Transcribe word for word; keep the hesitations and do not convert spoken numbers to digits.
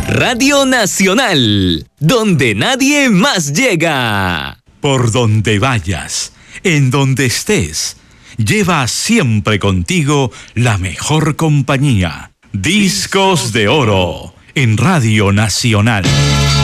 Radio Nacional, donde nadie más llega. Por donde vayas, en donde estés, lleva siempre contigo la mejor compañía. Discos de Oro, en Radio Nacional.